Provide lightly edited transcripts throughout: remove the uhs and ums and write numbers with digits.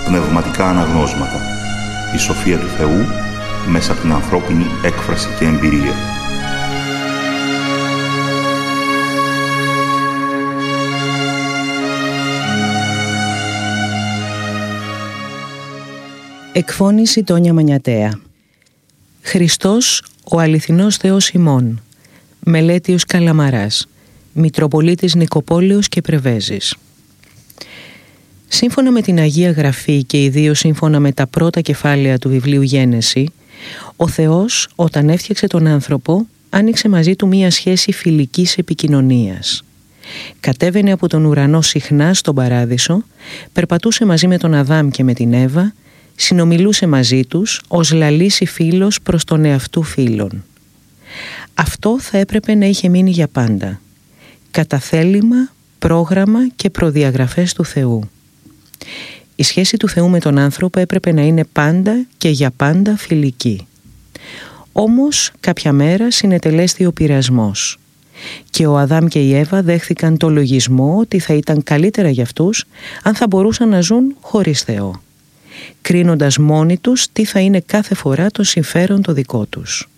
πνευματικά αναγνώσματα. Η σοφία του Θεού μέσα από την ανθρώπινη έκφραση και εμπειρία. Εκφώνηση Τόνια Μανιατέα. Χριστός ο αληθινός Θεός ημών. Μελέτιος Καλαμαράς. Μητροπολίτης Νικοπόλεως και Πρεβέζης. Σύμφωνα με την Αγία Γραφή και ιδίως σύμφωνα με τα πρώτα κεφάλαια του βιβλίου Γένεση, ο Θεός όταν έφτιαξε τον άνθρωπο άνοιξε μαζί του μία σχέση φιλικής επικοινωνίας. Κατέβαινε από τον ουρανό συχνά στον παράδεισο, περπατούσε μαζί με τον Αδάμ και με την Εύα, συνομιλούσε μαζί τους ως λαλήσει φίλος προς τον εαυτού φίλον. Αυτό θα έπρεπε να είχε μείνει για πάντα. Κατά θέλημα, πρόγραμμα και προδιαγραφές του Θεού. Η σχέση του Θεού με τον άνθρωπο έπρεπε να είναι πάντα και για πάντα φιλική. Όμως κάποια μέρα συνετελέστη ο πειρασμός και ο Αδάμ και η Εύα δέχθηκαν το λογισμό ότι θα ήταν καλύτερα για αυτούς αν θα μπορούσαν να ζουν χωρίς Θεό, κρίνοντας μόνοι τους τι θα είναι κάθε φορά το συμφέρον το δικό τους.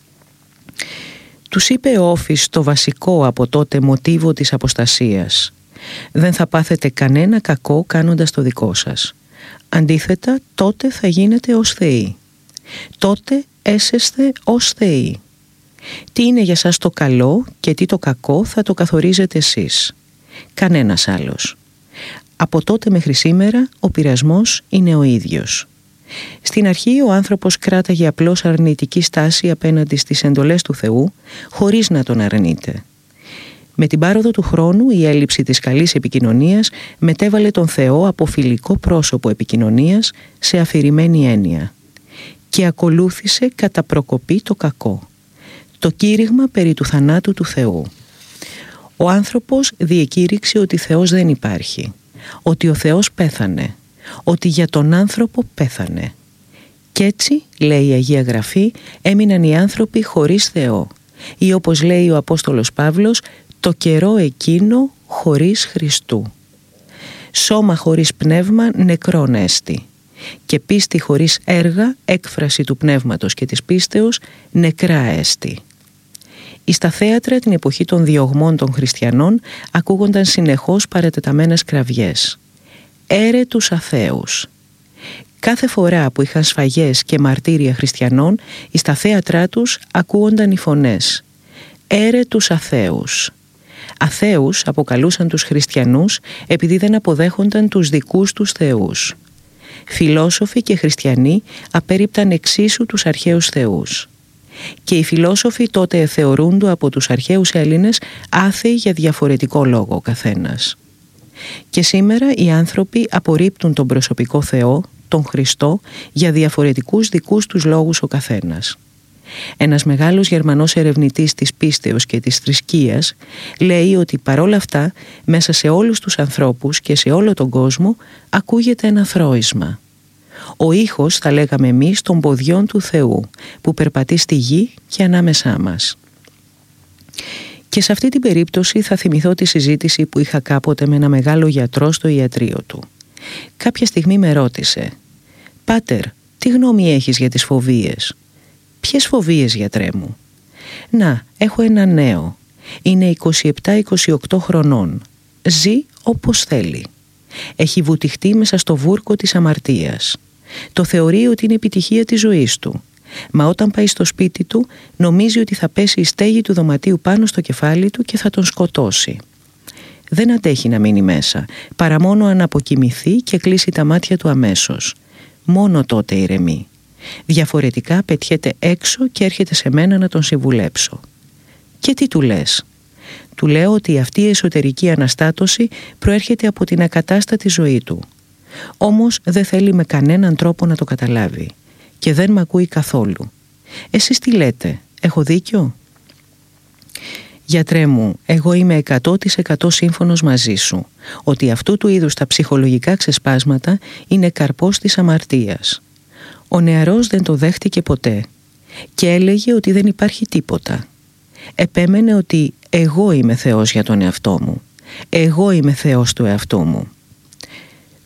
Τους είπε ο Όφης το βασικό από τότε μοτίβο της αποστασίας: δεν θα πάθετε κανένα κακό κάνοντας το δικό σας. Αντίθετα, τότε θα γίνετε ως θεοί. Τότε έσεστε ως θεοί. Τι είναι για σας το καλό και τι το κακό θα το καθορίζετε εσείς. Κανένας άλλος. Από τότε μέχρι σήμερα ο πειρασμός είναι ο ίδιος. Στην αρχή ο άνθρωπος κράταγε απλώς αρνητική στάση απέναντι στις εντολές του Θεού, χωρίς να τον αρνείται. Με την πάροδο του χρόνου η έλλειψη της καλής επικοινωνίας μετέβαλε τον Θεό από φιλικό πρόσωπο επικοινωνίας σε αφηρημένη έννοια και ακολούθησε κατά προκοπή το κακό, το κήρυγμα περί του θανάτου του Θεού. Ο άνθρωπος διεκήρυξε ότι Θεός δεν υπάρχει, ότι ο Θεός πέθανε, ότι για τον άνθρωπο πέθανε. Κι έτσι, λέει η Αγία Γραφή, έμειναν οι άνθρωποι χωρίς Θεό, ή όπως λέει ο Απόστολος Παύλος, το καιρό εκείνο χωρίς Χριστού. Σώμα χωρίς πνεύμα νεκρόν έστι, και πίστη χωρίς έργα, έκφραση του πνεύματος και της πίστεως, νεκρά έστι. Στα θέατρα την εποχή των διωγμών των χριστιανών ακούγονταν συνεχώς παρατεταμένες κραυγές. «Έρε τους αθέους». Κάθε φορά που είχαν σφαγές και μαρτύρια χριστιανών, στα θέατρά τους ακούγονταν οι φωνές «Έρε τους αθέους». Αθέους αποκαλούσαν τους χριστιανούς επειδή δεν αποδέχονταν τους δικούς τους θεούς. Φιλόσοφοι και χριστιανοί απέρριπταν εξίσου τους αρχαίους θεούς. Και οι φιλόσοφοι τότε θεωρούνται από τους αρχαίους Έλληνες άθεοι για διαφορετικό λόγο ο καθένας. Και σήμερα οι άνθρωποι απορρίπτουν τον προσωπικό Θεό, τον Χριστό, για διαφορετικούς δικούς τους λόγους ο καθένας. Ένας μεγάλος Γερμανός ερευνητής της πίστεως και της θρησκείας λέει ότι παρόλα αυτά μέσα σε όλους τους ανθρώπους και σε όλο τον κόσμο ακούγεται ένα θρώισμα. Ο ήχος, θα λέγαμε εμείς, των ποδιών του Θεού που περπατεί στη γη και ανάμεσά μας. Και σε αυτή την περίπτωση θα θυμηθώ τη συζήτηση που είχα κάποτε με ένα μεγάλο γιατρό στο ιατρείο του. Κάποια στιγμή με ρώτησε: «Πάτερ, τι γνώμη έχεις για τις φοβίες?» «Ποιες φοβίες, γιατρέ μου?» «Να, έχω ένα νέο. Είναι 27-28 χρονών. Ζει όπως θέλει. Έχει βουτυχτεί μέσα στο βούρκο της αμαρτίας. Το θεωρεί ότι είναι επιτυχία της ζωής του. Μα όταν πάει στο σπίτι του νομίζει ότι θα πέσει η στέγη του δωματίου πάνω στο κεφάλι του και θα τον σκοτώσει. Δεν αντέχει να μείνει μέσα, παρά μόνο αν αποκοιμηθεί και κλείσει τα μάτια του αμέσως. Μόνο τότε ηρεμεί. Διαφορετικά πετιέται έξω και έρχεται σε μένα να τον συμβουλέψω». «Και τι του λες?» «Του λέω ότι αυτή η εσωτερική αναστάτωση προέρχεται από την ακατάστατη ζωή του. Όμως δεν θέλει με κανέναν τρόπο να το καταλάβει και δεν μ' ακούει καθόλου. Εσείς τι λέτε, έχω δίκιο?» «Γιατρέ μου, εγώ είμαι 100% σύμφωνος μαζί σου ότι αυτού του είδους τα ψυχολογικά ξεσπάσματα είναι καρπός της αμαρτίας. Ο νεαρός δεν το δέχτηκε ποτέ και έλεγε ότι δεν υπάρχει τίποτα. Επέμενε ότι εγώ είμαι Θεός για τον εαυτό μου. Εγώ είμαι Θεός του εαυτού μου.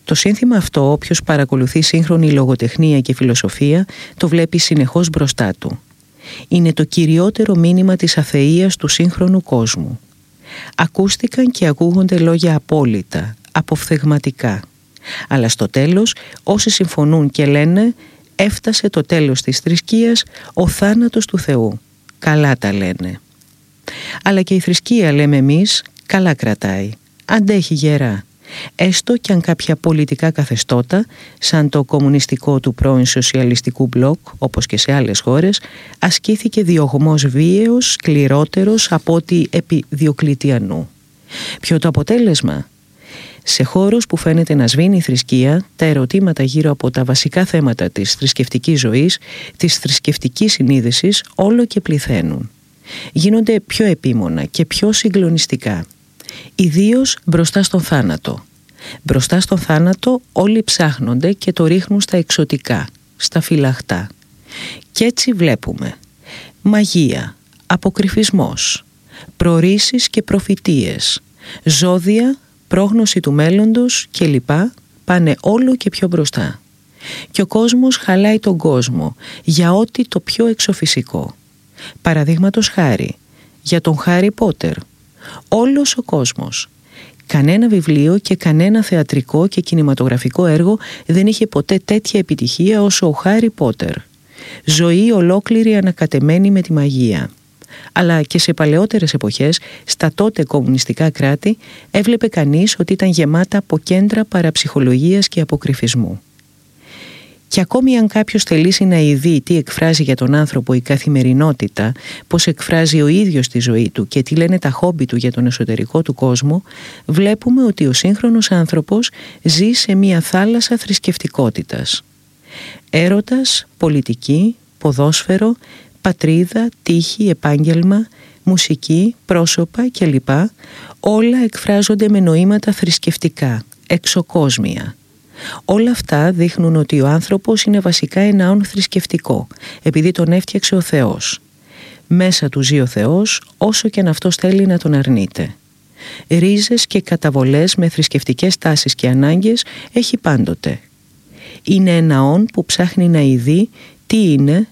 Το σύνθημα αυτό, όποιος παρακολουθεί σύγχρονη λογοτεχνία και φιλοσοφία, το βλέπει συνεχώς μπροστά του. Είναι το κυριότερο μήνυμα της αθείας του σύγχρονου κόσμου. Ακούστηκαν και ακούγονται λόγια απόλυτα, αποφθεγματικά. Αλλά στο τέλος όσοι συμφωνούν και λένε «Έφτασε το τέλος της θρησκείας, ο θάνατος του Θεού». Καλά τα λένε. Αλλά και η θρησκεία, λέμε εμείς, καλά κρατάει. Αντέχει γερά. Έστω κι αν κάποια πολιτικά καθεστώτα, σαν το κομμουνιστικό του πρώην σοσιαλιστικού μπλοκ, όπως και σε άλλες χώρες, ασκήθηκε διωγμός βίαιος, σκληρότερος από ό,τι επί Διοκλητιανού. Ποιο το αποτέλεσμα? Σε χώρους που φαίνεται να σβήνει η θρησκεία, τα ερωτήματα γύρω από τα βασικά θέματα της θρησκευτικής ζωής, της θρησκευτικής συνείδησης, όλο και πληθαίνουν. Γίνονται πιο επίμονα και πιο συγκλονιστικά. Ιδίως μπροστά στον θάνατο. Μπροστά στον θάνατο όλοι ψάχνονται και το ρίχνουν στα εξωτικά, στα φυλαχτά. Κι έτσι βλέπουμε μαγεία, αποκρυφισμός, προορίσεις και προφητείες, ζώδια, πρόγνωση του μέλλοντος κλπ. Πάνε όλο και πιο μπροστά. Και ο κόσμος χαλάει τον κόσμο για ό,τι το πιο εξωφυσικό. Παραδείγματος χάρη, για τον Χάρι Πότερ. Όλος ο κόσμος. Κανένα βιβλίο και κανένα θεατρικό και κινηματογραφικό έργο δεν είχε ποτέ τέτοια επιτυχία όσο ο Χάρι Πότερ. Ζωή ολόκληρη ανακατεμένη με τη μαγεία. Αλλά και σε παλαιότερες εποχές, στα τότε κομμουνιστικά κράτη, έβλεπε κανείς ότι ήταν γεμάτα από κέντρα παραψυχολογίας και αποκρυφισμού. Και ακόμη αν κάποιος θελήσει να ειδεί τι εκφράζει για τον άνθρωπο η καθημερινότητα, πώς εκφράζει ο ίδιος τη ζωή του και τι λένε τα χόμπι του για τον εσωτερικό του κόσμο, βλέπουμε ότι ο σύγχρονος άνθρωπος ζει σε μια θάλασσα θρησκευτικότητας. Έρωτας, πολιτική, ποδόσφαιρο, πατρίδα, τύχη, επάγγελμα, μουσική, πρόσωπα κλπ. Όλα εκφράζονται με νοήματα θρησκευτικά, εξωκόσμια. Όλα αυτά δείχνουν ότι ο άνθρωπος είναι βασικά ένα όν θρησκευτικό, επειδή τον έφτιαξε ο Θεός. Μέσα του ζει ο Θεός, όσο και αν αυτός θέλει να τον αρνείται. Ρίζες και καταβολές με θρησκευτικές τάσεις και ανάγκες έχει πάντοτε. Είναι ένα όν που ψάχνει να ειδεί τι είναι,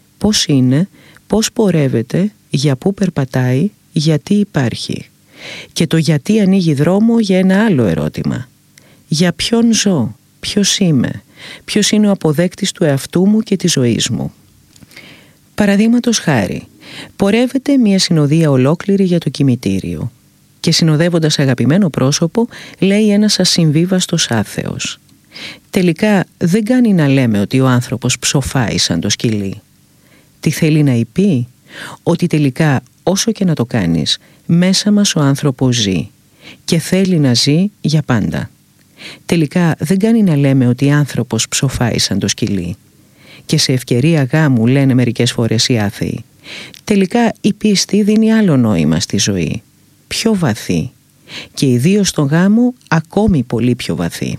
πώς πορεύεται, για πού περπατάει, γιατί υπάρχει. Και το γιατί ανοίγει δρόμο για ένα άλλο ερώτημα. Για ποιον ζω? Ποιος είμαι? Ποιος είναι ο αποδέκτης του εαυτού μου και της ζωής μου? Παραδείγματος χάρη, πορεύεται μια συνοδεία ολόκληρη για το κημητήριο και συνοδεύοντας αγαπημένο πρόσωπο λέει ένας ασυμβίβαστος άθεος. Τελικά δεν κάνει να λέμε ότι ο άνθρωπος ψοφάει σαν το σκυλί. Τι θέλει να πει? Ότι τελικά όσο και να το κάνεις, μέσα μας ο άνθρωπος ζει και θέλει να ζει για πάντα. Τελικά δεν κάνει να λέμε ότι άνθρωπος ψοφάει σαν το σκυλί. Και σε ευκαιρία γάμου λένε μερικές φορές οι άθεοι. Τελικά η πίστη δίνει άλλο νόημα στη ζωή. Πιο βαθύ. Και ιδίως στον γάμο ακόμη πολύ πιο βαθύ.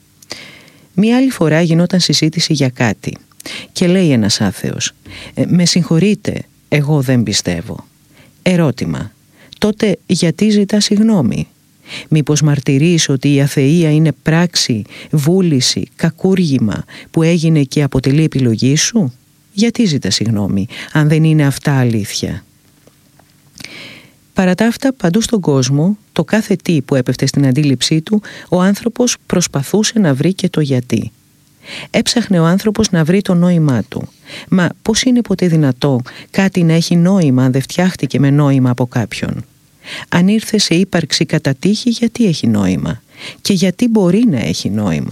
Μία άλλη φορά γινόταν συζήτηση για κάτι. Και λέει ένας άθεος, «Με συγχωρείτε, εγώ δεν πιστεύω». Ερώτημα, τότε γιατί ζητά συγγνώμη? Μήπως μαρτυρείς ότι η αθεία είναι πράξη, βούληση, κακούργημα που έγινε και αποτελεί επιλογή σου? Γιατί ζητά συγγνώμη, αν δεν είναι αυτά αλήθεια? Παρά τα αυτά, παντού στον κόσμο, το κάθε τι που έπεφτε στην αντίληψή του, ο άνθρωπος προσπαθούσε να βρει και το γιατί. Έψαχνε ο άνθρωπος να βρει το νόημά του. Μα πώς είναι ποτέ δυνατό κάτι να έχει νόημα αν δεν φτιάχτηκε με νόημα από κάποιον? Αν ήρθε σε ύπαρξη κατά τύχη, γιατί έχει νόημα? Και γιατί μπορεί να έχει νόημα?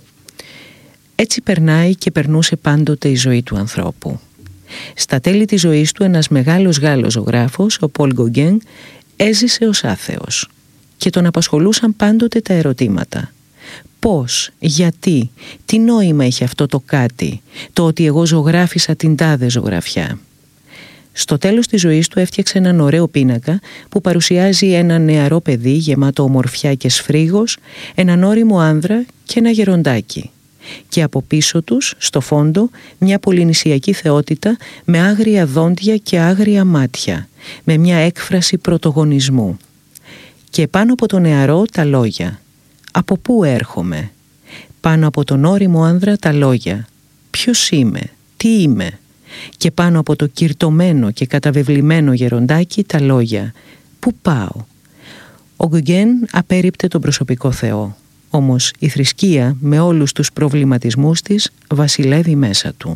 Έτσι περνάει και περνούσε πάντοτε η ζωή του ανθρώπου. Στα τέλη της ζωής του ένας μεγάλος Γάλλος ζωγράφος, ο Πολ Γκογκέν, έζησε ως άθεος και τον απασχολούσαν πάντοτε τα ερωτήματα. Πώς, γιατί, τι νόημα έχει αυτό το κάτι, το ότι εγώ ζωγράφισα την τάδε ζωγραφιά? Στο τέλος της ζωής του έφτιαξε έναν ωραίο πίνακα που παρουσιάζει ένα νεαρό παιδί γεμάτο ομορφιά και σφρίγος, έναν ώριμο άνδρα και ένα γεροντάκι. Και από πίσω τους, στο φόντο, μια πολυνησιακή θεότητα με άγρια δόντια και άγρια μάτια, με μια έκφραση πρωτογονισμού. Και πάνω από το νεαρό τα λόγια «Από πού έρχομαι? Πάνω από τον ώριμο άνδρα τα λόγια «Ποιος είμαι, τι είμαι?» και πάνω από το κυρτωμένο και καταβεβλημένο γεροντάκι τα λόγια «Πού πάω?» Ο Γκογέν απέρριπτε τον προσωπικό Θεό, όμως η θρησκεία με όλους τους προβληματισμούς της βασιλεύει μέσα του.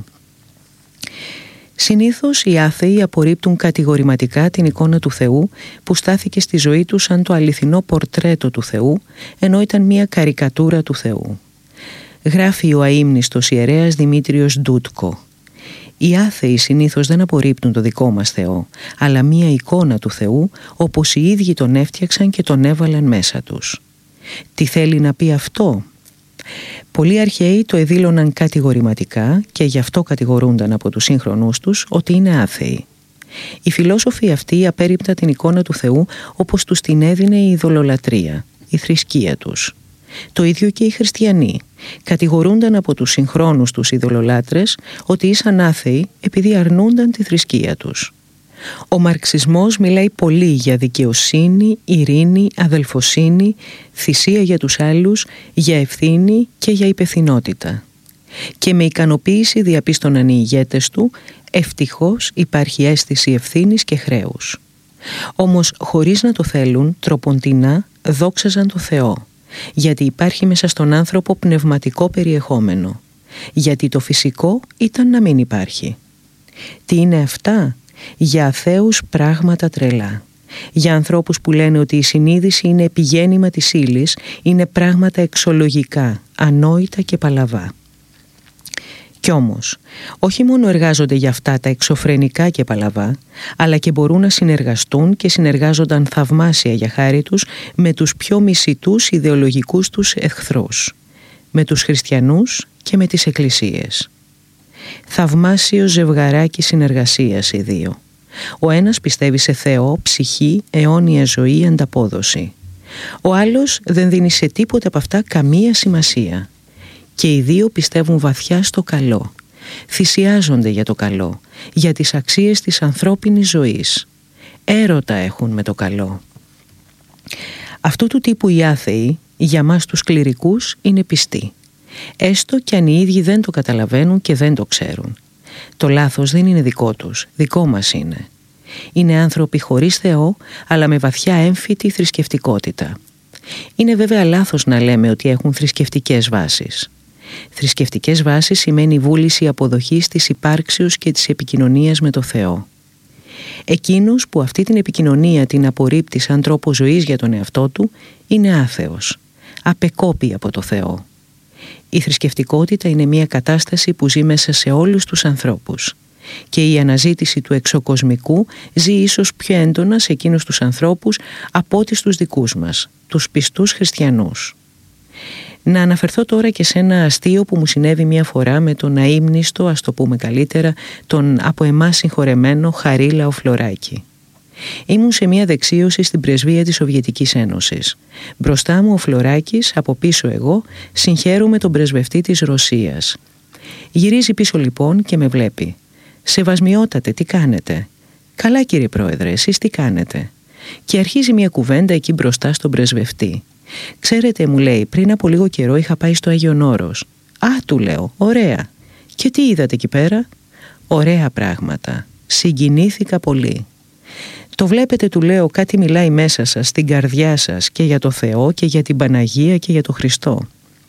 Συνήθως οι άθεοι απορρίπτουν κατηγορηματικά την εικόνα του Θεού που στάθηκε στη ζωή του σαν το αληθινό πορτρέτο του Θεού, ενώ ήταν μια καρικατούρα του Θεού. Γράφει ο αείμνηστος ιερέας Δημήτριος Ντούτκο. Οι άθεοι συνήθως δεν απορρίπτουν το δικό μας Θεό, αλλά μία εικόνα του Θεού όπως οι ίδιοι τον έφτιαξαν και τον έβαλαν μέσα τους. Τι θέλει να πει αυτό? Πολλοί αρχαίοι το εδήλωναν κατηγορηματικά και γι' αυτό κατηγορούνταν από τους σύγχρονούς τους ότι είναι άθεοι. Οι φιλόσοφοι αυτοί απέρριπταν την εικόνα του Θεού όπως τους την έδινε η ειδωλολατρεία, η θρησκεία τους. Το ίδιο και οι χριστιανοί. Κατηγορούνταν από τους συγχρόνους τους ειδωλολάτρες ότι ήσαν άθεοι επειδή αρνούνταν τη θρησκεία τους. Ο μαρξισμός μιλάει πολύ για δικαιοσύνη, ειρήνη, αδελφοσύνη, θυσία για τους άλλους, για ευθύνη και για υπευθυνότητα. Και με ικανοποίηση διαπίστωναν οι ηγέτες του, ευτυχώς υπάρχει αίσθηση ευθύνης και χρέους. Όμως χωρίς να το θέλουν, τροποντινά δόξαζαν το Θεό, γιατί υπάρχει μέσα στον άνθρωπο πνευματικό περιεχόμενο, γιατί το φυσικό ήταν να μην υπάρχει. Τι είναι αυτά? Για αθέους πράγματα τρελά. Για ανθρώπους που λένε ότι η συνείδηση είναι επιγέννημα της ύλης, είναι πράγματα εξολογικά, ανόητα και παλαβά. Κι όμως, όχι μόνο εργάζονται για αυτά τα εξωφρενικά και παλαβά, αλλά και μπορούν να συνεργαστούν και συνεργάζονταν θαυμάσια για χάρη τους με τους πιο μισητούς ιδεολογικούς τους εχθρούς, με τους χριστιανούς και με τις εκκλησίες. Θαυμάσιο ζευγαράκι συνεργασίας οι δύο. Ο ένας πιστεύει σε Θεό, ψυχή, αιώνια ζωή, ανταπόδοση. Ο άλλος δεν δίνει σε τίποτα από αυτά καμία σημασία. Και οι δύο πιστεύουν βαθιά στο καλό. Θυσιάζονται για το καλό, για τις αξίες της ανθρώπινης ζωής. Έρωτα έχουν με το καλό. Αυτού του τύπου οι άθεοι, για μας τους κληρικούς, είναι πιστοί. Έστω κι αν οι ίδιοι δεν το καταλαβαίνουν και δεν το ξέρουν. Το λάθος δεν είναι δικό τους, δικό μας είναι. Είναι άνθρωποι χωρίς Θεό, αλλά με βαθιά έμφυτη θρησκευτικότητα. Είναι βέβαια λάθος να λέμε ότι έχουν θρησκευτικές βάσεις. Θρησκευτικές βάσεις σημαίνει βούληση αποδοχής της υπάρξεως και της επικοινωνίας με το Θεό. Εκείνος που αυτή την επικοινωνία την απορρίπτει σαν τρόπο ζωής για τον εαυτό του είναι άθεος, απεκόπη από το Θεό. Η θρησκευτικότητα είναι μια κατάσταση που ζει μέσα σε όλους τους ανθρώπους και η αναζήτηση του εξωκοσμικού ζει ίσως πιο έντονα σε εκείνους τους ανθρώπους από ό,τι στους δικούς μας, τους πιστούς χριστιανούς. Να αναφερθώ τώρα και σε ένα αστείο που μου συνέβη μια φορά με τον αείμνηστο, ας το πούμε καλύτερα, τον από εμάς συγχωρεμένο Χαρίλαο Φλωράκη. Ήμουν σε μια δεξίωση στην πρεσβεία της Σοβιετικής Ένωσης. Μπροστά μου ο Φλωράκης, από πίσω εγώ, συγχαίρουμε τον πρεσβευτή της Ρωσίας. Γυρίζει πίσω λοιπόν και με βλέπει. «Σεβασμιότατε, τι κάνετε?» «Καλά κύριε Πρόεδρε, εσείς τι κάνετε?» Και αρχίζει μια κουβέντα εκεί μπροστά στον πρεσβευτή. «Ξέρετε», μου λέει, «πριν από λίγο καιρό είχα πάει στο Άγιον Όρος». «Α», του λέω, «ωραία. Και τι είδατε εκεί πέρα?» «Ωραία πράγματα. Συγκινήθηκα πολύ». «Το βλέπετε», του λέω, «κάτι μιλάει μέσα σας, στην καρδιά σας και για το Θεό και για την Παναγία και για το Χριστό».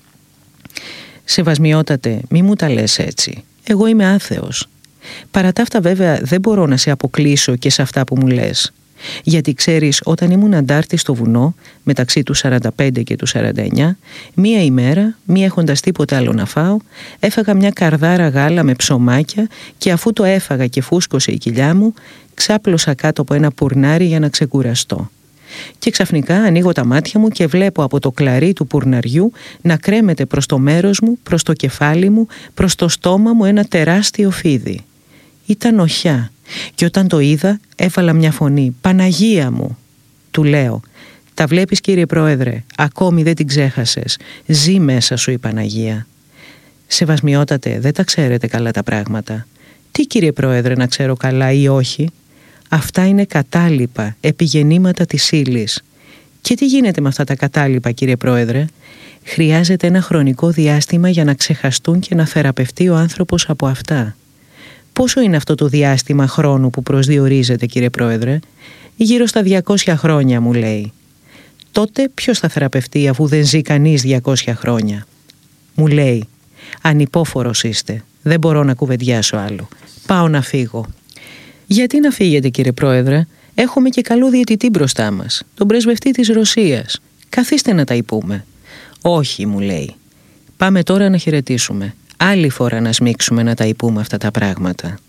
«Σεβασμιότατε, μη μου τα λες έτσι. Εγώ είμαι άθεος. Παρά τα αυτά βέβαια δεν μπορώ να σε αποκλείσω και σε αυτά που μου λες. Γιατί ξέρεις, όταν ήμουν αντάρτη στο βουνό, μεταξύ του 45 και του 49, μία ημέρα, μη έχοντας τίποτα άλλο να φάω, έφαγα μια καρδάρα γάλα με ψωμάκια και αφού το έφαγα και φούσκωσε η κοιλιά μου, ξάπλωσα κάτω από ένα πουρνάρι για να ξεκουραστώ. Και ξαφνικά ανοίγω τα μάτια μου και βλέπω από το κλαρί του πουρναριού να κρέμεται προς το μέρος μου, προς το κεφάλι μου, προς το στόμα μου ένα τεράστιο φίδι. Ήταν οχιά. Και όταν το είδα έβαλα μια φωνή. «Παναγία μου», του λέω. «Τα βλέπεις κύριε Πρόεδρε, ακόμη δεν την ξέχασες. Ζει μέσα σου η Παναγία». «Σεβασμιότατε, δεν τα ξέρετε καλά τα πράγματα». «Τι κύριε Πρόεδρε να ξέρω καλά ή όχι?» «Αυτά είναι κατάλοιπα, επιγεννήματα της ύλης». «Και τι γίνεται με αυτά τα κατάλοιπα κύριε Πρόεδρε?» Χρειάζεται ένα χρονικό διάστημα για να ξεχαστούν και να θεραπευτεί ο άνθρωπος από αυτά. Πόσο είναι αυτό το διάστημα χρόνου που προσδιορίζεται, κύριε Πρόεδρε? Γύρω στα 200 χρόνια, μου λέει. Τότε ποιος θα θεραπευτεί αφού δεν ζει κανείς 200 χρόνια? Μου λέει, ανυπόφορος είστε, δεν μπορώ να κουβεντιάσω άλλο. Πάω να φύγω. Γιατί να φύγετε, κύριε Πρόεδρε? Έχουμε και καλό διαιτητή μπροστά μας, τον πρεσβευτή της Ρωσίας. Καθίστε να τα υπούμε. Όχι, μου λέει. Πάμε τώρα να χαιρετήσουμε. Άλλη φορά να σμίξουμε να τα υπούμε αυτά τα πράγματα.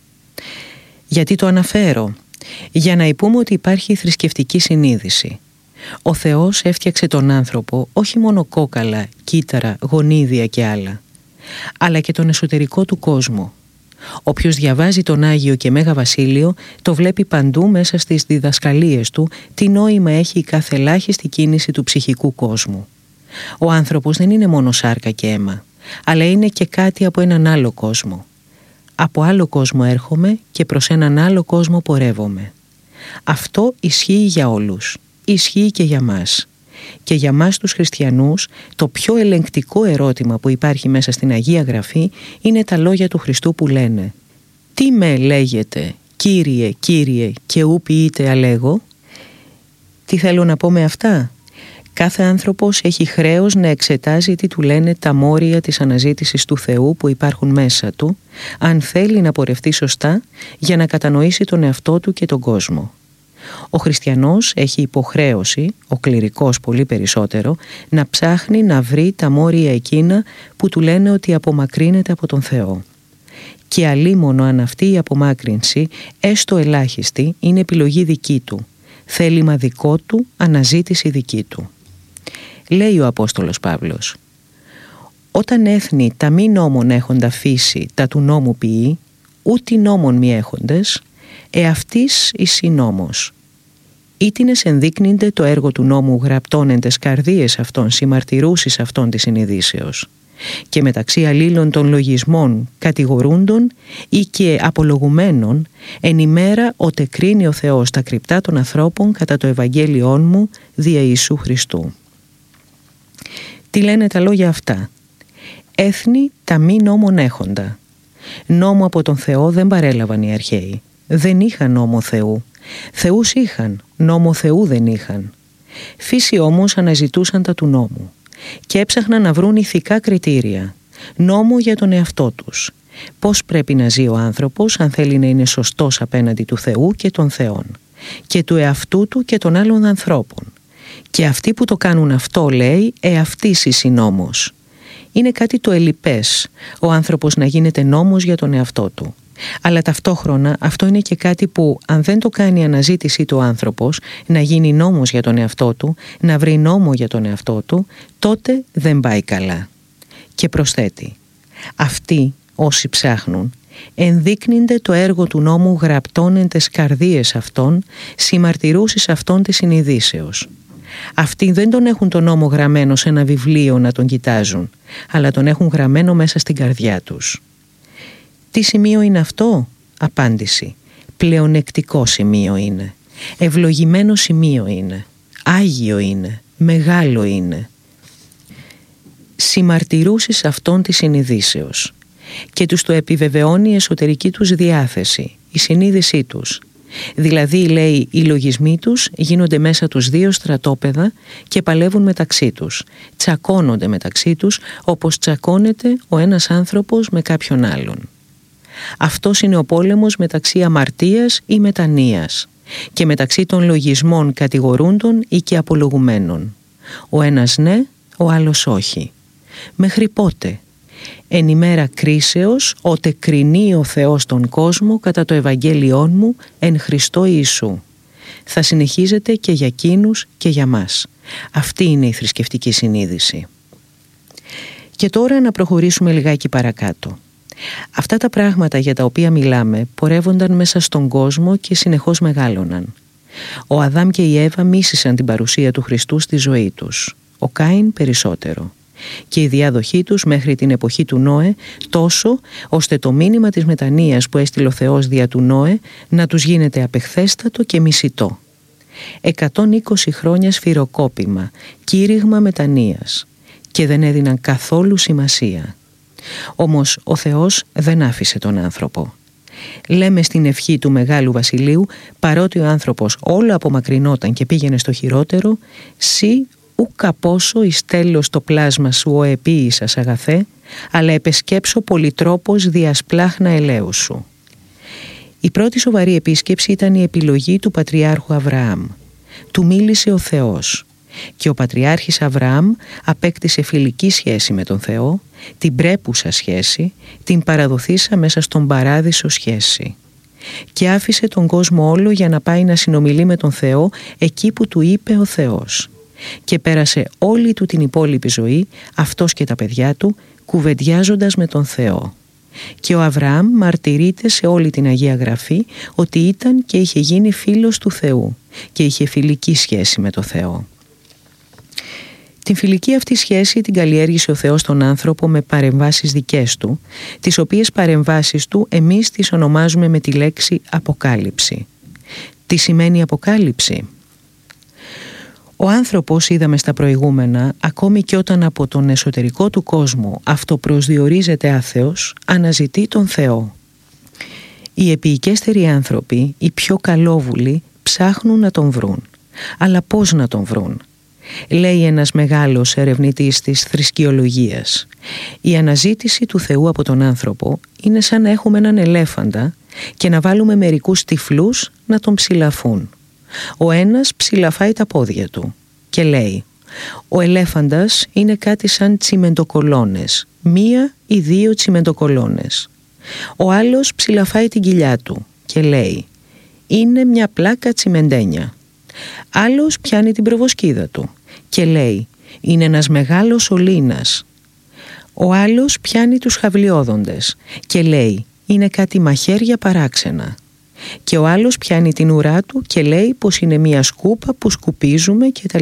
Γιατί το αναφέρω? Για να υπούμε ότι υπάρχει θρησκευτική συνείδηση. Ο Θεός έφτιαξε τον άνθρωπο όχι μόνο κόκαλα, κύτταρα, γονίδια και άλλα, αλλά και τον εσωτερικό του κόσμο. Όποιος διαβάζει τον Άγιο και Μέγα Βασίλειο το βλέπει παντού μέσα στις διδασκαλίες του τι νόημα έχει η κάθε ελάχιστη κίνηση του ψυχικού κόσμου. Ο άνθρωπος δεν είναι μόνο σάρκα και αίμα, αλλά είναι και κάτι από έναν άλλο κόσμο. Από άλλο κόσμο έρχομαι και προς έναν άλλο κόσμο πορεύομαι. Αυτό ισχύει για όλους. Ισχύει και για μας. Και για μας τους χριστιανούς το πιο ελεγκτικό ερώτημα που υπάρχει μέσα στην Αγία Γραφή είναι τα λόγια του Χριστού που λένε «Τι με λέγεται, Κύριε, Κύριε, και ου ποιείτε αλέγω?» Τι θέλω να πω με αυτά? Κάθε άνθρωπος έχει χρέος να εξετάζει τι του λένε τα μόρια της αναζήτησης του Θεού που υπάρχουν μέσα του, αν θέλει να πορευτεί σωστά για να κατανοήσει τον εαυτό του και τον κόσμο. Ο χριστιανός έχει υποχρέωση, ο κληρικός πολύ περισσότερο, να ψάχνει να βρει τα μόρια εκείνα που του λένε ότι απομακρύνεται από τον Θεό. Και αλίμονο αν αυτή η απομάκρυνση, έστω ελάχιστη, είναι επιλογή δική του, θέλημα δικό του, αναζήτηση δική του. Λέει ο Απόστολος Παύλος, «Όταν έθνη τα μη νόμων έχοντα φύση τα του νόμου ποιεί, ούτι νόμων μη έχοντες, εαυτής εις η νόμος. Ήτινες ενδείκνυνται το έργο του νόμου γραπτών εν τες καρδίες αυτών συμμαρτυρούσεις αυτών της συνειδήσεως. Και μεταξύ αλλήλων των λογισμών κατηγορούντων ή και απολογουμένων εν ημέρα οτε κρίνει ο Θεός τα κρυπτά των ανθρώπων κατά το Ευαγγέλιόν μου δια Ιησού Χριστού». Τι λένε τα λόγια αυτά? Έθνη τα μη νόμων έχοντα. Νόμο από τον Θεό δεν παρέλαβαν οι αρχαίοι. Δεν είχαν νόμο Θεού. Θεούς είχαν, νόμο Θεού δεν είχαν. Φύση όμως αναζητούσαν τα του νόμου και έψαχναν να βρουν ηθικά κριτήρια, νόμο για τον εαυτό τους. Πώς πρέπει να ζει ο άνθρωπος αν θέλει να είναι σωστός απέναντι του Θεού και των Θεών και του εαυτού του και των άλλων ανθρώπων. Και αυτοί που το κάνουν αυτό, λέει, εαυτής εις η νόμος. Είναι κάτι το ελλειπές ο άνθρωπος να γίνεται νόμος για τον εαυτό του. Αλλά ταυτόχρονα αυτό είναι και κάτι που αν δεν το κάνει η αναζήτησή του άνθρωπος να γίνει νόμος για τον εαυτό του, να βρει νόμο για τον εαυτό του, τότε δεν πάει καλά. Και προσθέτει, αυτοί όσοι ψάχνουν ενδείκνυνται το έργο του νόμου γραπτών εν τες καρδίες αυτών, συμμαρτυρούσεις αυτών της συνειδήσεως. Αυτοί δεν τον έχουν τον νόμο γραμμένο σε ένα βιβλίο να τον κοιτάζουν, αλλά τον έχουν γραμμένο μέσα στην καρδιά τους. Τι σημείο είναι αυτό? Απάντηση. Πλεονεκτικό σημείο είναι. Ευλογημένο σημείο είναι. Άγιο είναι. Μεγάλο είναι. Συμμαρτυρούσεις αυτών της συνειδήσεως. Και τους το επιβεβαιώνει η εσωτερική τους διάθεση, η συνείδησή τους. Δηλαδή, λέει, οι λογισμοί τους γίνονται μέσα τους δύο στρατόπεδα και παλεύουν μεταξύ τους. Τσακώνονται μεταξύ τους όπως τσακώνεται ο ένας άνθρωπος με κάποιον άλλον. Αυτός είναι ο πόλεμος μεταξύ αμαρτίας ή μετανοίας και μεταξύ των λογισμών κατηγορούντων ή και απολογουμένων. Ο ένας ναι, ο άλλος όχι. Μέχρι πότε? Εν ημέρα κρίσεως, ότε κρινεί ο Θεός τον κόσμο κατά το Ευαγγέλιόν μου εν Χριστώ Ιησού. Θα συνεχίζεται και για εκείνους και για μας. Αυτή είναι η θρησκευτική συνείδηση. Και τώρα να προχωρήσουμε λιγάκι παρακάτω. Αυτά τα πράγματα για τα οποία μιλάμε πορεύονταν μέσα στον κόσμο και συνεχώς μεγάλωναν. Ο Αδάμ και η Εύα μίσησαν την παρουσία του Χριστού στη ζωή τους. Ο Κάιν περισσότερο. Και η διάδοχή τους μέχρι την εποχή του Νόε τόσο ώστε το μήνυμα της μετανοίας που έστειλε ο Θεός δια του Νόε να τους γίνεται απεχθέστατο και μισητό. 120 χρόνια σφυροκόπημα, κήρυγμα μετανοίας. και δεν έδιναν καθόλου σημασία. Όμως ο Θεός δεν άφησε τον άνθρωπο. Λέμε στην ευχή του Μεγάλου Βασιλείου, παρότι ο άνθρωπος όλο απομακρυνόταν και πήγαινε στο χειρότερο, «Σι ουκα πόσο εις τέλος το πλάσμα σου ο επίησας αγαθέ, αλλά επεσκέψω πολυτρόπος διασπλάχνα ελέους σου». Η πρώτη σοβαρή επίσκεψη ήταν η επιλογή του Πατριάρχου Αβραάμ. Του μίλησε ο Θεός και ο Πατριάρχης Αβραάμ απέκτησε φιλική σχέση με τον Θεό, την πρέπουσα σχέση, την παραδοθήσα μέσα στον παράδεισο σχέση, και άφησε τον κόσμο όλο για να πάει να συνομιλεί με τον Θεό εκεί που του είπε ο Θεός, και πέρασε όλη του την υπόλοιπη ζωή, αυτός και τα παιδιά του, κουβεντιάζοντας με τον Θεό. Και ο Αβραάμ μαρτυρείται σε όλη την Αγία Γραφή ότι ήταν και είχε γίνει φίλος του Θεού και είχε φιλική σχέση με τον Θεό. Την φιλική αυτή σχέση την καλλιέργησε ο Θεός στον άνθρωπο με παρεμβάσεις δικές του, τις οποίες παρεμβάσεις του εμείς τις ονομάζουμε με τη λέξη αποκάλυψη. Τι σημαίνει αποκάλυψη? Ο άνθρωπος, είδαμε στα προηγούμενα, ακόμη και όταν από τον εσωτερικό του κόσμο αυτοπροσδιορίζεται άθεος, αναζητεί τον Θεό. Οι επιοικέστεροι άνθρωποι, οι πιο καλόβουλοι, ψάχνουν να τον βρουν. Αλλά πώς να τον βρουν? Λέει ένας μεγάλος ερευνητής της θρησκειολογίας, η αναζήτηση του Θεού από τον άνθρωπο είναι σαν να έχουμε έναν ελέφαντα και να βάλουμε μερικούς τυφλούς να τον ψηλαφούν. Ο ένας ψηλαφάει τα πόδια του και λέει, ο ελέφαντας είναι κάτι σαν τσιμεντοκολόνες, 1 ή 2 τσιμεντοκολόνες. Ο άλλος ψηλαφάει την κοιλιά του και λέει, είναι μια πλάκα τσιμεντένια. Άλλος πιάνει την προβοσκίδα του και λέει, είναι ένας μεγάλος ολίνας. Ο άλλος πιάνει τους χαυλιόδοντες και λέει, είναι κάτι μαχαίρια παράξενα. Και ο άλλος πιάνει την ουρά του και λέει πως είναι μια σκούπα που σκουπίζουμε κτλ.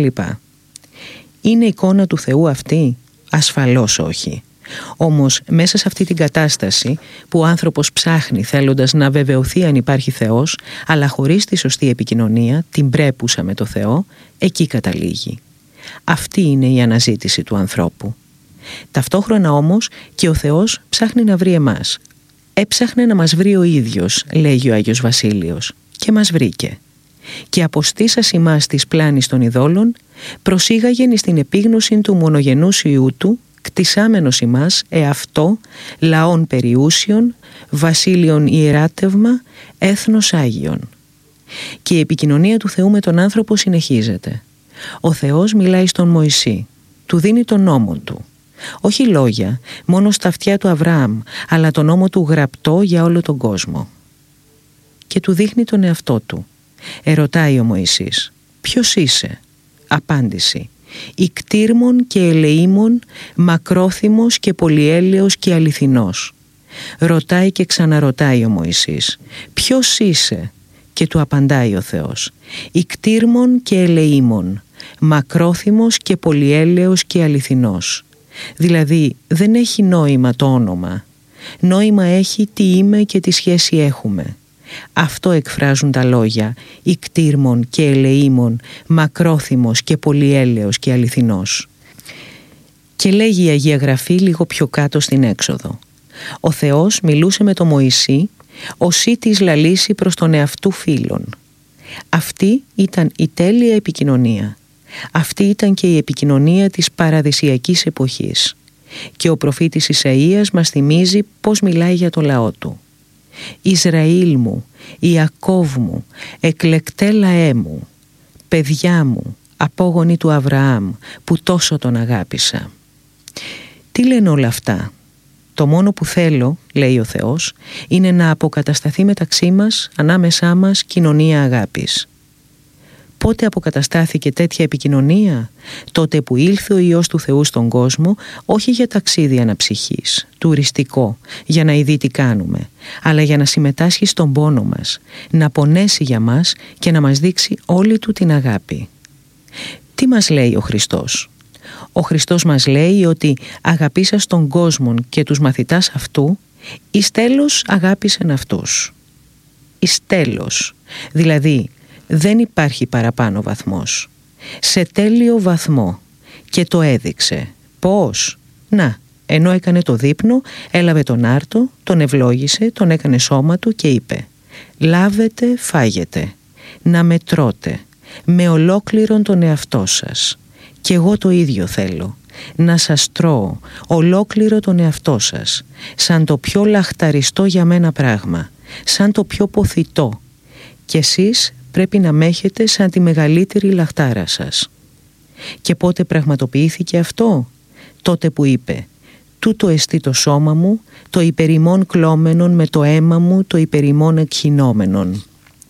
Είναι εικόνα του Θεού αυτή? Ασφαλώς όχι. Όμως μέσα σε αυτή την κατάσταση που ο άνθρωπος ψάχνει θέλοντας να βεβαιωθεί αν υπάρχει Θεός, αλλά χωρίς τη σωστή επικοινωνία, την πρέπουσα με το Θεό, εκεί καταλήγει. Αυτή είναι η αναζήτηση του ανθρώπου. Ταυτόχρονα όμως και ο Θεός ψάχνει να βρει εμάς. Έψαχνε να μας βρει ο ίδιος, λέγει ο Άγιος Βασίλειος, και μας βρήκε. Και αποστήσας ημάς της πλάνης των ειδόλων, προσήγαγεν εις την επίγνωση του μονογενούς Υιού του, κτισάμενος ημάς εαυτό, λαών περιούσιων, βασίλειον ιεράτευμα, έθνος Άγιον. Και η επικοινωνία του Θεού με τον άνθρωπο συνεχίζεται. Ο Θεός μιλάει στον Μωυσή, του δίνει τον νόμο του. Όχι λόγια, μόνο στα αυτιά του Αβραάμ, αλλά τον νόμο του γραπτό για όλο τον κόσμο. Και του δείχνει τον εαυτό του. Ερωτάει ο Μωυσής, ποιος είσαι? Απάντηση, ικτήρμον και ελεήμον, μακρόθυμος και πολυέλεος και αληθινός. Ρωτάει και ξαναρωτάει ο Μωυσής, ποιος είσαι? Και του απαντάει ο Θεός, ικτήρμον και ελεήμον, μακρόθυμος και πολυέλεος και αληθινός. Δηλαδή δεν έχει νόημα το όνομα. Νόημα έχει τι είμαι και τι σχέση έχουμε. Αυτό εκφράζουν τα λόγια ικτήρμον και ελεήμον, μακρόθυμος και πολυέλεος και αληθινός. Και λέγει η Αγία Γραφή λίγο πιο κάτω στην Έξοδο, ο Θεός μιλούσε με τον Μωυσή ως ή της λαλήσει προς τον εαυτού φίλων. Αυτή ήταν η τέλεια επικοινωνία. Αυτή ήταν και η επικοινωνία της παραδυσιακής εποχής. Και ο προφήτης Ισαΐας μας θυμίζει πώς μιλάει για το λαό του. «Ισραήλ μου, Ιακώβ μου, εκλεκτέ λαέ μου, παιδιά μου, απόγονοι του Αβραάμ, που τόσο τον αγάπησα». Τι λένε όλα αυτά? Το μόνο που θέλω, λέει ο Θεός, είναι να αποκατασταθεί μεταξύ μας, ανάμεσά μας, κοινωνία αγάπης. Πότε αποκαταστάθηκε τέτοια επικοινωνία? Τότε που ήλθε ο Υιός του Θεού στον κόσμο, όχι για ταξίδι αναψυχής, τουριστικό, για να ειδεί τι κάνουμε, αλλά για να συμμετάσχει στον πόνο μας, να πονέσει για μας και να μας δείξει όλη του την αγάπη. Τι μας λέει ο Χριστός? Ο Χριστός μας λέει ότι αγαπήσας τον κόσμο και τους μαθητάς αυτού, εις τέλος αγάπησεν αυτούς. Εις τέλος, δηλαδή δεν υπάρχει παραπάνω βαθμός. Σε τέλειο βαθμό, και το έδειξε. Πώς? Να, ενώ έκανε το δείπνο, έλαβε τον άρτο, τον ευλόγησε, τον έκανε σώμα του και είπε: «Λάβετε, φάγετε, να με τρώτε, με ολόκληρον τον εαυτό σας. Κι εγώ το ίδιο θέλω, να σας τρώω ολόκληρο τον εαυτό σας, σαν το πιο λαχταριστό για μένα πράγμα, σαν το πιο ποθητό. Κι εσείς πρέπει να με έχετε σαν τη μεγαλύτερη λαχτάρα σας». Και πότε πραγματοποιήθηκε αυτό? Τότε που είπε: «Τούτο εστί το σώμα μου, το υπερημών κλώμενον με το αίμα μου, το υπερημών εκχυνόμενον».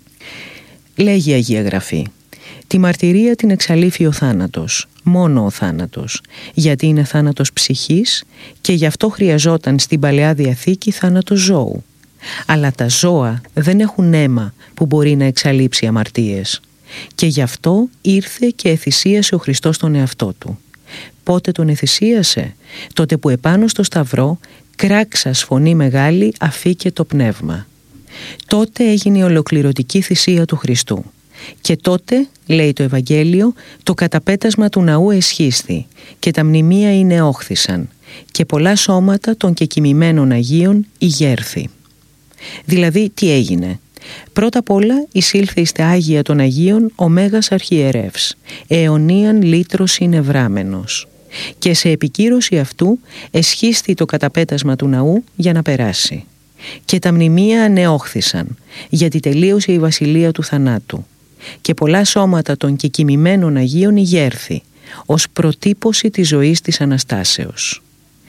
Λέγει η Αγία Γραφή: «Τη μαρτυρία την εξαλείφει ο θάνατος, μόνο ο θάνατος, γιατί είναι θάνατος ψυχής και γι' αυτό χρειαζόταν στην Παλαιά Διαθήκη θάνατος ζώου. Αλλά τα ζώα δεν έχουν αίμα που μπορεί να εξαλείψει αμαρτίες. Και γι' αυτό ήρθε και εθυσίασε ο Χριστός τον εαυτό του. Πότε τον εθυσίασε? Τότε που επάνω στο σταυρό κράξας φωνή μεγάλη αφήκε το πνεύμα. Τότε έγινε η ολοκληρωτική θυσία του Χριστού. Και τότε, λέει το Ευαγγέλιο, το καταπέτασμα του ναού εσχίσθη και τα μνημεία είναι όχθησαν και πολλά σώματα των κεκοιμημένων Αγίων ηγέρθη». Δηλαδή τι έγινε? Πρώτα απ' όλα εισήλθε εις τα Άγια των Αγίων ο Μέγας Αρχιερεύς, αιωνίαν λύτρος νευράμενος, και σε επικύρωση αυτού εσχίστη το καταπέτασμα του ναού για να περάσει. Και τα μνημεία ανεόχθησαν, γιατί τελείωσε η βασιλεία του θανάτου. Και πολλά σώματα των κεκοιμημένων Αγίων ηγέρθη, ως προτύπωση της ζωής της Αναστάσεως.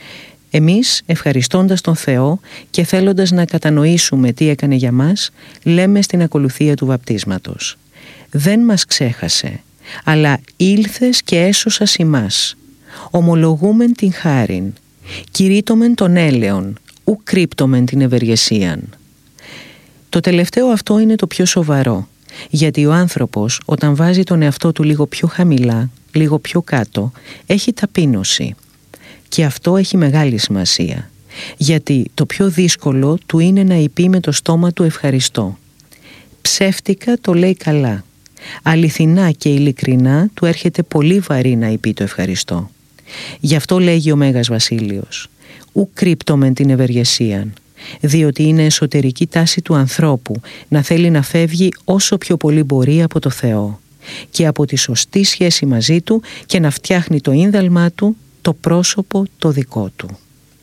Εμείς, ευχαριστώντας τον Θεό και θέλοντας να κατανοήσουμε τι έκανε για μας, λέμε στην ακολουθία του βαπτίσματος: «Δεν μας ξέχασε, αλλά ήλθες και έσωσας ημάς. Ομολογούμεν την χάριν, κηρύττομεν τον έλεον, ου κρύπτομεν την ευεργεσίαν». Το τελευταίο αυτό είναι το πιο σοβαρό, γιατί ο άνθρωπος όταν βάζει τον εαυτό του λίγο πιο χαμηλά, λίγο πιο κάτω, έχει ταπείνωση. Και αυτό έχει μεγάλη σημασία, γιατί το πιο δύσκολο του είναι να είπε με το στόμα του ευχαριστώ. Ψεύτικα το λέει καλά, αληθινά και ειλικρινά του έρχεται πολύ βαρύ να είπε το ευχαριστώ. Γι' αυτό λέγει ο Μέγας Βασίλειος: «Ου κρύπτομεν την ευεργεσίαν», διότι είναι εσωτερική τάση του ανθρώπου να θέλει να φεύγει όσο πιο πολύ μπορεί από το Θεό και από τη σωστή σχέση μαζί του και να φτιάχνει το ίνδαλμά του, το πρόσωπο το δικό του.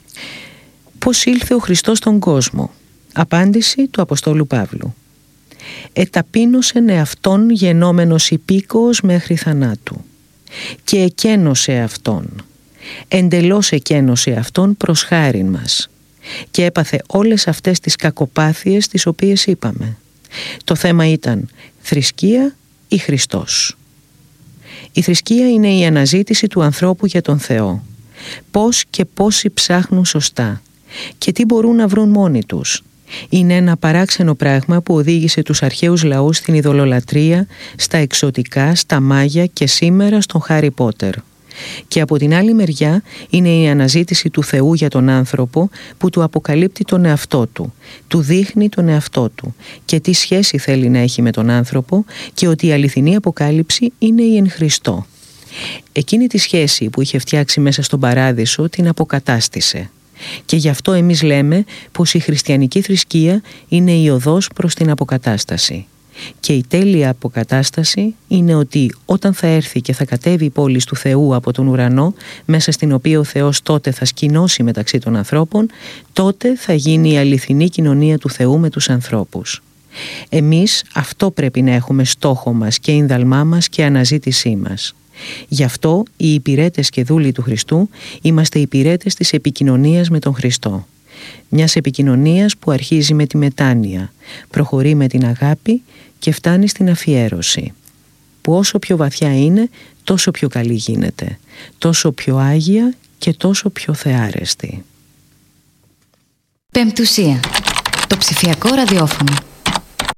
Πώς ήλθε ο Χριστός στον κόσμο? Απάντηση του Αποστόλου Παύλου: «Εταπείνωσεν εαυτόν γενόμενος υπήκοος μέχρι θανάτου και εκένωσε αυτόν, εντελώς εκένωσε αυτόν προς χάριν μας και έπαθε όλες αυτές τις κακοπάθειες τις οποίες είπαμε. Το θέμα ήταν θρησκεία ή Χριστός. Η θρησκεία είναι η αναζήτηση του ανθρώπου για τον Θεό. Πώς και πόσοι ψάχνουν σωστά και τι μπορούν να βρουν μόνοι τους. Είναι ένα παράξενο πράγμα που οδήγησε τους αρχαίους λαούς στην ειδωλολατρεία, στα εξωτικά, στα μάγια και σήμερα στον Χάρι Πότερ. Και από την άλλη μεριά είναι η αναζήτηση του Θεού για τον άνθρωπο που του αποκαλύπτει τον εαυτό του δείχνει τον εαυτό του και τι σχέση θέλει να έχει με τον άνθρωπο και ότι η αληθινή αποκάλυψη είναι η εν Χριστώ. Εκείνη τη σχέση που είχε φτιάξει μέσα στον Παράδεισο την αποκατάστησε. Και γι' αυτό εμείς λέμε πως η χριστιανική θρησκεία είναι η οδός προς την αποκατάσταση. Και η τέλεια αποκατάσταση είναι ότι όταν θα έρθει και θα κατέβει η πόλη του Θεού από τον ουρανό, μέσα στην οποία ο Θεός τότε θα σκηνώσει μεταξύ των ανθρώπων, τότε θα γίνει η αληθινή κοινωνία του Θεού με τους ανθρώπους. Εμείς αυτό πρέπει να έχουμε στόχο μας και ίνδαλμά μας και αναζήτησή μας. Γι' αυτό οι υπηρέτες και δούλοι του Χριστού είμαστε υπηρέτες της επικοινωνίας με τον Χριστό. Μιας επικοινωνίας που αρχίζει με τη μετάνοια, προχωρεί με την αγάπη και φτάνει στην αφιέρωση, που όσο πιο βαθιά είναι, τόσο πιο καλή γίνεται, τόσο πιο άγια και τόσο πιο θεάρεστη. Πεμπτουσία. Το ψηφιακό ραδιόφωνο.